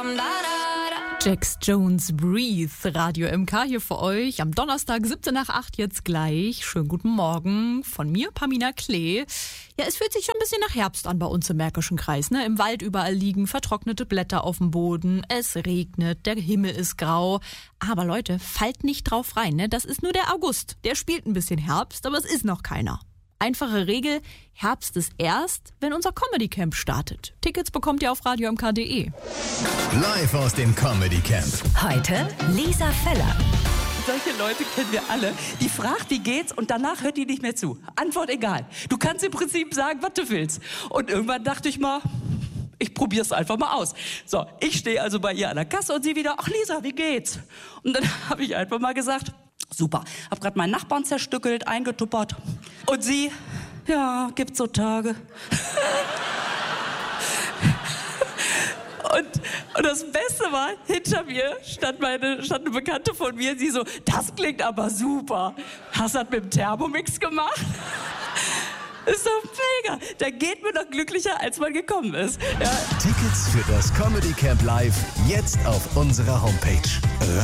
Jax Jones Breathe, Radio MK hier für euch. Am Donnerstag, 7 nach 8 jetzt gleich. Schönen guten Morgen von mir, Pamina Klee. Ja, es fühlt sich schon ein bisschen nach Herbst an bei uns im Märkischen Kreis, ne? Im Wald überall liegen vertrocknete Blätter auf dem Boden. Es regnet, der Himmel ist grau. Aber Leute, fallt nicht drauf rein, ne? Das ist nur der August. Der spielt ein bisschen Herbst, aber es ist noch keiner. Einfache Regel, Herbst ist erst, wenn unser Comedy Camp startet. Tickets bekommt ihr auf radiomk.de. Live aus dem Comedy Camp. Heute Lisa Feller. Solche Leute kennen wir alle. Die fragt, wie geht's, und danach hört die nicht mehr zu. Antwort egal. Du kannst im Prinzip sagen, was du willst. Und irgendwann dachte ich mal, ich probier's einfach mal aus. So, ich stehe also bei ihr an der Kasse und sie wieder, ach Lisa, wie geht's? Und dann habe ich einfach mal gesagt, super, hab gerade meinen Nachbarn zerstückelt, eingetuppert. Und sie, ja, gibt so Tage. Und das Beste war, hinter mir stand eine Bekannte von mir, sie so, das klingt aber super. Hast du das mit dem Thermomix gemacht? Ist doch mega. Da geht man doch glücklicher, als man gekommen ist. Ja. Tickets für das Comedy Camp Live jetzt auf unserer Homepage.